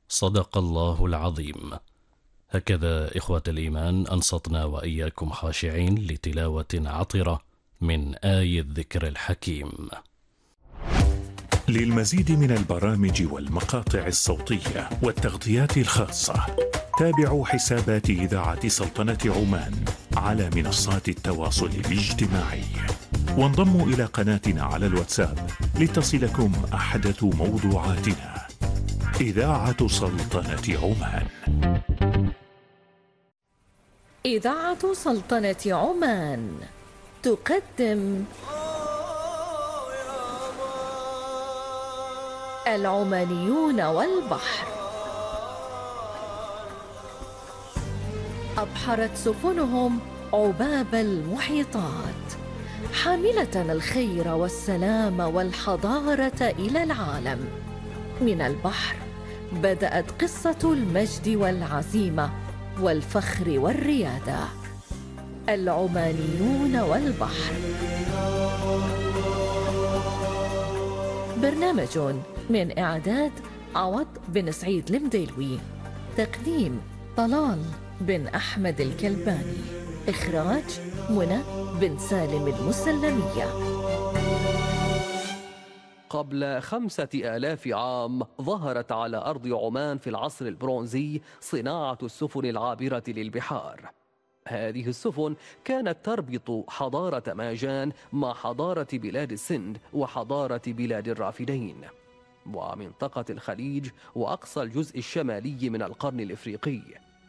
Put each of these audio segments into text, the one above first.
صدق الله العظيم. هكذا إخوة الإيمان أنصتنا وإياكم خاشعين لتلاوة عطرة من آي الذكر الحكيم. للمزيد من البرامج والمقاطع الصوتية والتغطيات الخاصة تابعوا حسابات إذاعة سلطنة عمان على منصات التواصل الاجتماعي، وانضموا إلى قناتنا على الواتساب لتصلكم أحدث موضوعاتنا. إذاعة سلطنة عمان. إذاعة سلطنة عمان تقدم العمانيون والبحر. أبحرت سفنهم عباب المحيطات حاملة الخير والسلام والحضارة إلى العالم. من البحر بدأت قصة المجد والعزيمة والفخر والريادة. العمانيون والبحر، برنامج من إعداد عوض بن سعيد المديلوي، تقديم طلال بن أحمد الكلباني، إخراج منى بن سالم المسلمية. قبل 5000 عام ظهرت على أرض عمان في العصر البرونزي صناعة السفن العابرة للبحار. هذه السفن كانت تربط حضارة ماجان مع حضارة بلاد السند وحضارة بلاد الرافدين ومنطقة الخليج وأقصى الجزء الشمالي من القرن الإفريقي.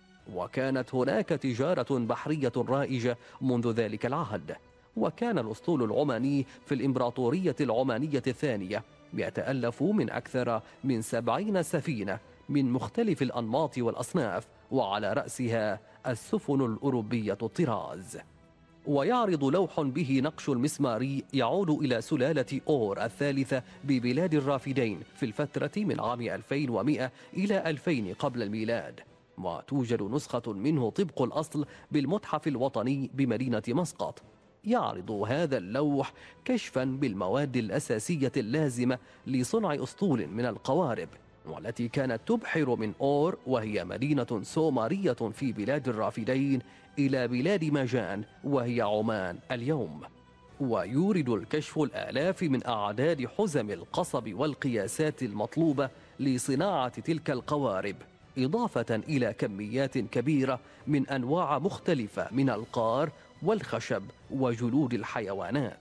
وكانت هناك تجارة بحرية رائجة منذ ذلك العهد. وكان الأسطول العماني في الإمبراطورية العمانية الثانية يتألف من أكثر من 70 سفينة من مختلف الأنماط والأصناف، وعلى رأسها السفن الأوروبية الطراز. ويعرض لوح به نقش المسماري يعود إلى سلالة أور الثالثة ببلاد الرافدين في الفترة من عام 2100 إلى 2000 قبل الميلاد. وتوجد نسخة منه طبق الأصل بالمتحف الوطني بمدينة مسقط. يعرض هذا اللوح كشفا بالمواد الأساسية اللازمة لصنع أسطول من القوارب، والتي كانت تبحر من أور وهي مدينة سومرية في بلاد الرافدين إلى بلاد ماجان وهي عمان اليوم. ويورد الكشف الآلاف من أعداد حزم القصب والقياسات المطلوبة لصناعة تلك القوارب، إضافة إلى كميات كبيرة من أنواع مختلفة من القار والخشب وجلود الحيوانات.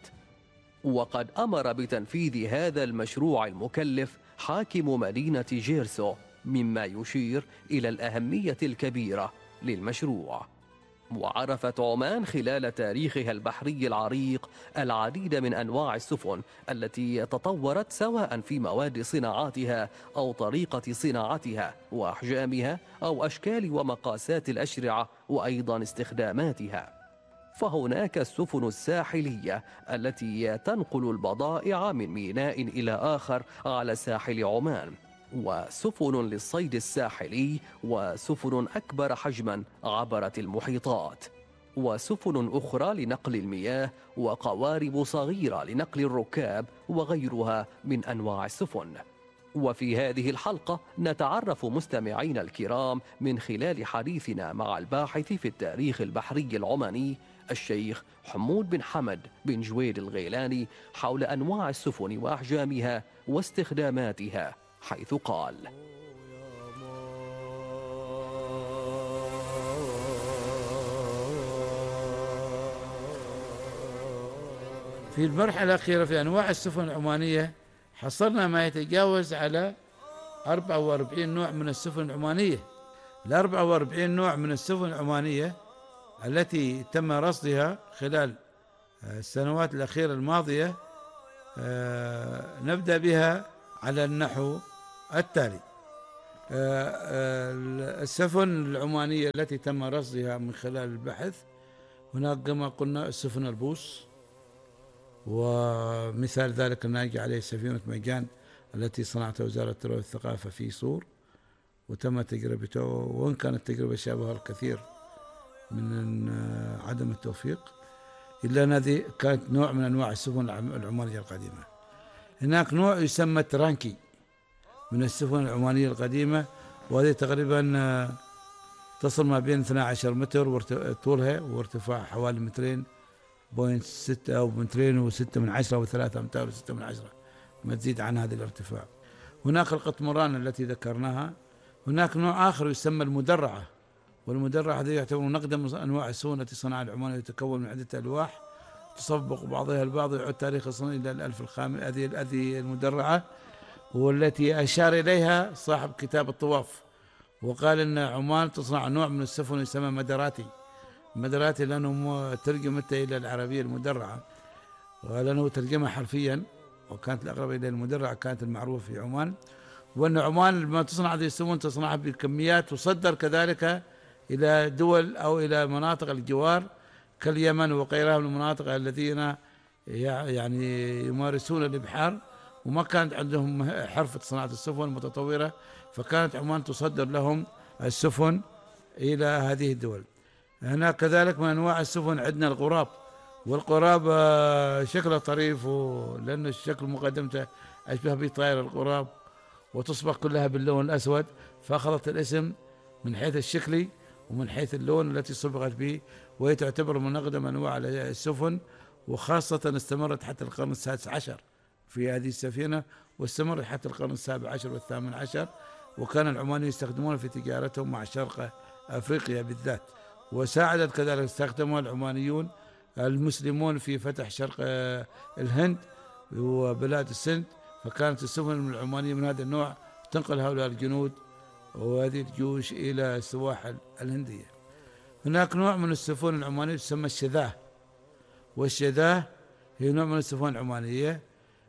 وقد أمر بتنفيذ هذا المشروع المكلف حاكم مدينة جيرسو، مما يشير إلى الأهمية الكبيرة للمشروع. وعرفت عمان خلال تاريخها البحري العريق العديد من أنواع السفن التي تطورت سواء في مواد صناعاتها أو طريقة صناعتها وأحجامها أو أشكال ومقاسات الأشرعة وأيضا استخداماتها. فهناك السفن الساحلية التي تنقل البضائع من ميناء إلى آخر على ساحل عمان، وسفن للصيد الساحلي، وسفن أكبر حجما عبرت المحيطات، وسفن أخرى لنقل المياه، وقوارب صغيرة لنقل الركاب، وغيرها من أنواع السفن. وفي هذه الحلقة نتعرف مستمعين الكرام من خلال حديثنا مع الباحث في التاريخ البحري العماني الشيخ حمود بن حمد بن جويد الغيلاني حول أنواع السفن وأحجامها واستخداماتها، حيث قال: في المرحلة الأخيرة في أنواع السفن العمانية حصلنا ما يتجاوز على 44 نوع من السفن العمانية. ال 44 نوع من السفن العمانية التي تم رصدها خلال السنوات الأخيرة الماضية نبدأ بها على النحو التالي. السفن العمانية التي تم رصدها من خلال البحث، هناك كما قلنا السفن البوص، ومثال ذلك الناجي عليه سفينة ميجان التي صنعتها وزارة التربية والثقافة في صور وتم تجربته، وإن كانت تجربة شابها الكثير من عدم التوفيق، إلا أن هذه كانت نوع من أنواع السفن العمانية القديمة. هناك نوع يسمى ترانكي من السفن العمانية القديمة، وهذه تقريبا تصل ما بين 12 متر طولها، وارتفاع حوالي 2.6 أو 2.6 من 10 أو 3 أمتار و6 من 10، ما تزيد عن هذا الارتفاع. هناك القطمران التي ذكرناها. هناك نوع آخر يسمى المدرعة، والمدرعة هذه يعتبر من أقدم أنواع السفن التي صنعها العماني، يتكون من عدة ألواح تصبغ بعضها البعض، يعود تاريخ الصنع إلى الألف الخامس. هذه المدرعة والتي أشار إليها صاحب كتاب الطواف، وقال إن عمان تصنع نوع من السفن يسمى مدراتي. مدراتي لأنه ترجمت إلى العربية المدرعة، ولأنه ترجمها حرفيا، وكانت الأقرب إلى المدرعة كانت المعروفة في عمان. وأن عمان لما تصنع هذه السفن تصنعها بكميات، تصدر كذلك إلى دول أو إلى مناطق الجوار كاليمن وغيرها من المناطق الذين يعني يمارسون الإبحار، وما كانت عندهم حرفة صناعة السفن المتطورة، فكانت عمان تصدر لهم السفن إلى هذه الدول. هناك كذلك من أنواع السفن عندنا الغراب، والغراب شكله طريف، لأن الشكل مقدمته أشبه بطائر الغراب، وتصبغ كلها باللون الأسود، فأخذت الاسم من حيث الشكل ومن حيث اللون التي صبغت به، وهي تعتبر من أقدم أنواع السفن، وخاصة استمرت حتى القرن السادس عشر في هذه السفينة، واستمرت حتى القرن السابع عشر والثامن عشر، وكان العمانيين يستخدمون في تجارتهم مع شرق أفريقيا بالذات. وساعدت كذلك استخدمها العمانيون المسلمون في فتح شرق الهند وبلاد السند، فكانت السفن العمانية من هذا النوع تنقل هؤلاء الجنود وهذه الجيوش إلى السواحل الهندية. هناك نوع من السفن العمانية تسمى الشذاه، والشذاه هي نوع من السفن العمانية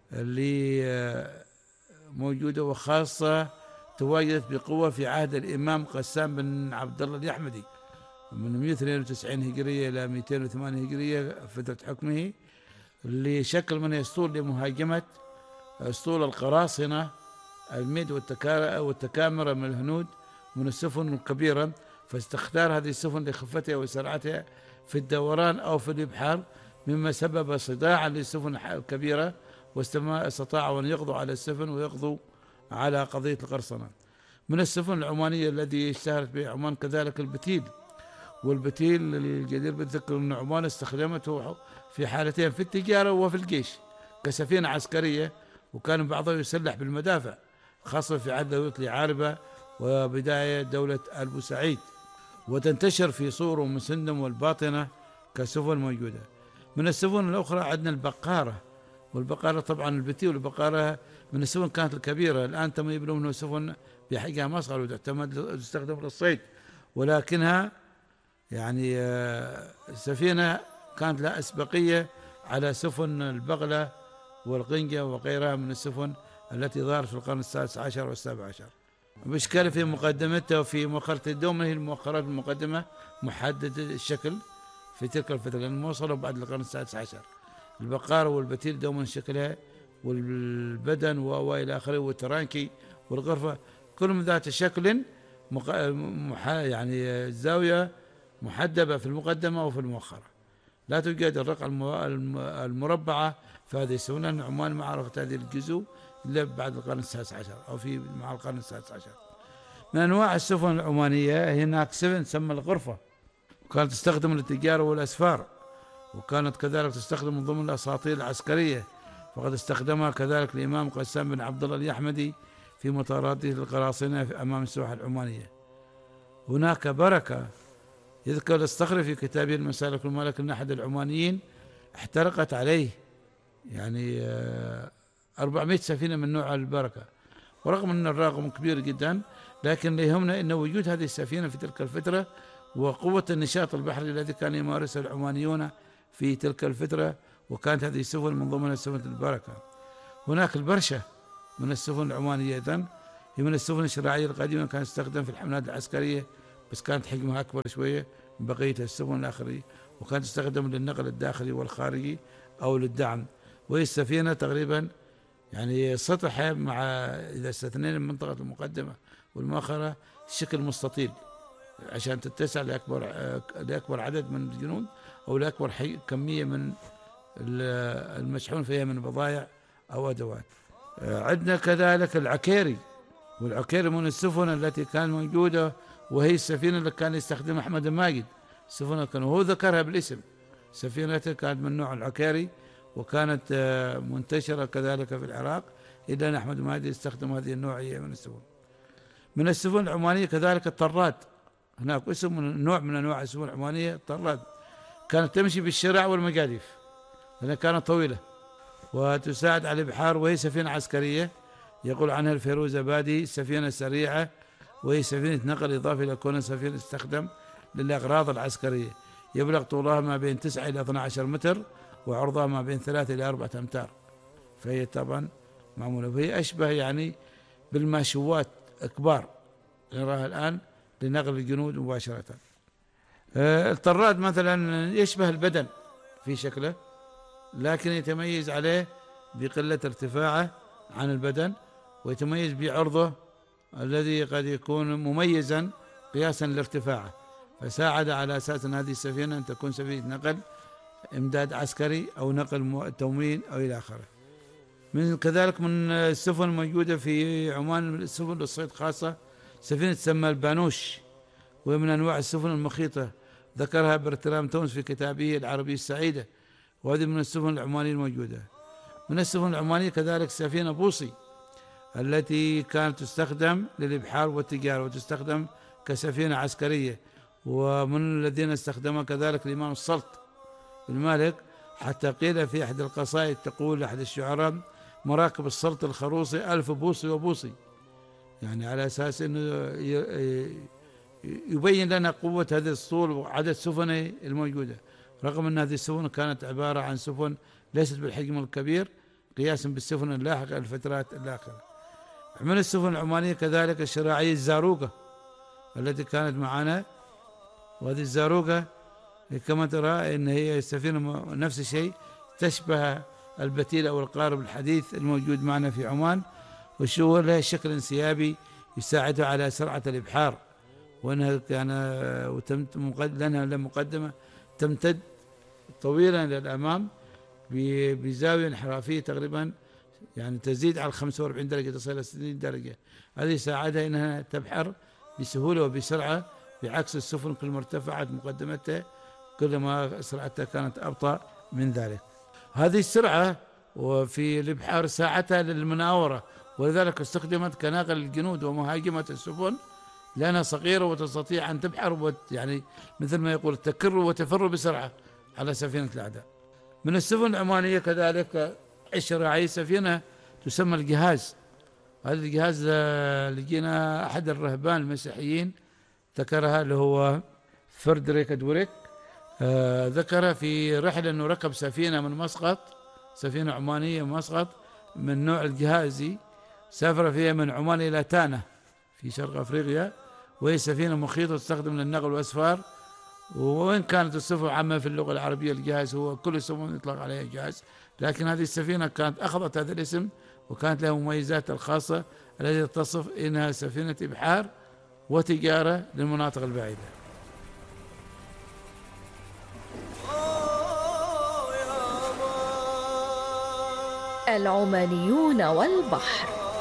اللي موجودة وخاصة تواجدت بقوة في عهد الإمام قسام بن عبد الله اليحمدي من 192 هجرية إلى 208 هجرية فترة حكمه، اللي شكل من أسطول لمهاجمة أسطول القراصنة الميد والتكامرة من الهنود من السفن الكبيرة، فاستختار هذه السفن لخفتها وسرعتها في الدوران أو في الإبحار، مما سبب صداعا للسفن الكبيرة، واستطاعوا أن يقضوا على السفن ويقضوا على قضية القرصنة. من السفن العمانية الذي اشتهرت به عمان كذلك البتيل، والبتيل الجدير بالذكر أن عمان استخدمته في حالتين، في التجارة وفي الجيش كسفينة عسكرية، وكان بعضها يسلح بالمدافع خاصة في عهد دولة العاربة وبداية دولة البوسعيد، وتنتشر في صور ومسندم والباطنة كسفن موجودة. من السفن الأخرى عندنا البقارة، والبقارة طبعا البتيل والبقارة من السفن كانت الكبيرة، الآن تم يبنوا منه سفن بحجم أصغر وتستخدم للصيد، ولكنها يعني سفينة كانت لها أسبقية على سفن البغلة والقنجة وغيرها من السفن التي ظهرت في القرن السادس عشر والسابع عشر. بإشكال في مقدمتها وفي مؤخرة الدوم، هي المؤخرات المقدمة محددة الشكل في تلك الفترة، لأن وصلوا بعد القرن السادس عشر. البقارة والبتيل دوما شكلها والبدن وإلى آخره، والترانكي والغرفة كلهم ذات شكل يعني الزاوية محدبة في المقدمة وفي المؤخرة، لا توجد الرقعة المربعة في هذه السفن، لأن عمان ما عرفت هذه الجزء إلا بعد القرن السادس عشر أو مع القرن السادس عشر. من أنواع السفن العمانية هناك سفن تسمى الغرفة، وكانت تستخدم للتجارة والأسفار، وكانت كذلك تستخدم ضمن الأساطيل العسكرية، فقد استخدمها كذلك الإمام قسام بن عبد الله اليحمدي في مطاراته القراصنة أمام السواحل العمانية. هناك بركة يذكر الصخري في كتابه المسالك والملك أن أحد العمانيين احترقت عليه يعني 400 سفينة من نوع البركة، ورغم أن الرقم كبير جدا، لكن لا يهمنا أن وجود هذه السفينة في تلك الفترة وقوة النشاط البحري الذي كان يمارسه العمانيون في تلك الفترة، وكانت هذه السفن من ضمن سفن البركة. هناك البرشة من السفن العمانية أيضا، هي من السفن الشراعية القديمة، كانت تستخدم في الحملات العسكرية، بس كانت حجمها أكبر شوية من بقية السفن الآخرين، وكانت تستخدم للنقل الداخلي والخارجي أو للدعم. وهي السفينة تقريبا يعني سطحها مع إذا استثنينا المنطقة المقدمة والمؤخرة شكل مستطيل عشان تتسع لأكبر عدد من الجنود أو لأكبر كمية من المشحون فيها من بضائع أو أدوات. عندنا كذلك العكيري، والعكيري من السفن التي كانت موجودة، وهي السفينة اللي كان يستخدمها أحمد الماجد. السفن كان وهو ذكرها بالاسم، سفينته كانت من نوع العكيري، وكانت منتشرة كذلك في العراق، إلا أن أحمد الماجد يستخدم هذه النوعية من السفن. من السفن العمانية كذلك الطراد، هناك اسم من نوع من أنواع السفن العمانية الطراد، كانت تمشي بالشراع والمجاديف لأنها كانت طويلة وتساعد على الإبحار، وهي سفينة عسكرية يقول عنها الفيروز أبادي سفينة سريعة، وهي سفينة نقل إضافي إلى كونها سفينة تستخدم للأغراض العسكرية. يبلغ طولها ما بين 9 إلى 12 متر، وعرضها ما بين 3 إلى 4 أمتار، فهي طبعا معمولة، وهي أشبه يعني بالماشوات كبار نراها الآن لنقل الجنود مباشرة. الطراد مثلا يشبه البدن في شكله، لكن يتميز عليه بقلة ارتفاعه عن البدن، ويتميز بعرضه الذي قد يكون مميزا قياسا لارتفاعه، فساعد على أساس أن هذه السفينة أن تكون سفينة نقل إمداد عسكري أو نقل تموين أو إلى آخره. من كذلك من السفن الموجودة في عمان السفن للصيد خاصة سفينة تسمى البانوش، وهي من أنواع السفن المخيطة، ذكرها برترام تونس في كتابه العربية السعيدة، وهذه من السفن العمانية الموجودة. من السفن العمانية كذلك سفينة بوصي التي كانت تستخدم للإبحار والتجارة، وتستخدم كسفينة عسكرية، ومن الذين استخدمها كذلك الإمام السلط المالك، حتى قيل في أحد القصائد تقول أحد الشعراء مراكب السلط الخروصي 1000 بوصي وبوصي، يعني على أساس أنه يبين لنا قوة هذا الاسطول وعدد سفنه الموجودة، رغم أن هذه السفن كانت عبارة عن سفن ليست بالحجم الكبير قياسا بالسفن اللاحقة الفترات اللاحقة. من السفن العمانية كذلك الشراعية الزاروقة التي كانت معنا، وهذه الزاروقة كما ترى ان هي سفينة نفس الشيء، تشبه البتيل او القارب الحديث الموجود معنا في عمان، والشهور لها شكل انسيابي يساعدها على سرعة الإبحار، وانها كان لها مقدمة تمتد طويلا الى الامام بزاوية انحرافية تقريبا يعني تزيد على 45 درجة، تصل إلى 60 درجة. هذه ساعدها انها تبحر بسهولة وبسرعة، بعكس السفن كل ما ارتفعت مقدمتها كلما سرعتها كانت أبطأ من ذلك. هذه السرعة وفي الإبحار ساعتها للمناورة، ولذلك استخدمت كناقل الجنود ومهاجمة السفن، لأنها صغيرة وتستطيع أن تبحر يعني مثل ما يقول تكر وتفر بسرعة على سفينة الأعداء. من السفن العمانية كذلك الشراعية سفينة تسمى الجهاز. هذا الجهاز لقينا أحد الرهبان المسيحيين ذكرها اللي هو فردريك دوريك، ذكر في رحلة أنه ركب سفينة من مسقط، سفينة عمانية من مسقط من نوع الجهازي، سافر فيها من عمان إلى تانا في شرق أفريقيا، وهي سفينة مخيطة تستخدم للنقل والأسفار. وإن كانت السفن عامة في اللغة العربية الجهاز هو كل السفن يطلق عليها جهاز، لكن هذه السفينة كانت أخذت هذا الاسم وكانت لها مميزاتها الخاصة التي تصف إنها سفينة إبحار وتجارة للمناطق البعيدة. العمانيون والبحر.